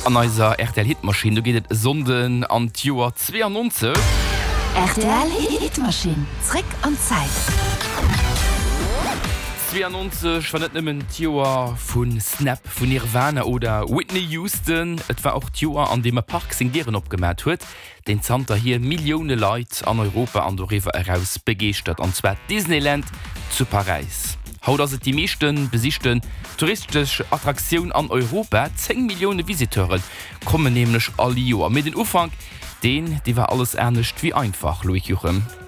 an eiser RTL Hitmaschine. Du geht Sonden an Joar 92. RTL Hitmaschine. Trick und Zeit. 92 war net nimmen Joar vun Snap, vun Nirvana oder Whitney Houston. Et war auch Joar, an dem er Park singieren opgemerkt huet. Den Zter hier Millionen Leute an Europa an der River heraus begeert, und zwar Disneyland zu Paris. Haut as die meeschten besichten touristisch Attraktion an Europa. 10 Millionen Visiteuren kommen nämlich alle Joar. Mit den Ufang, die war alles ernstcht wie einfach, Louis Juchem.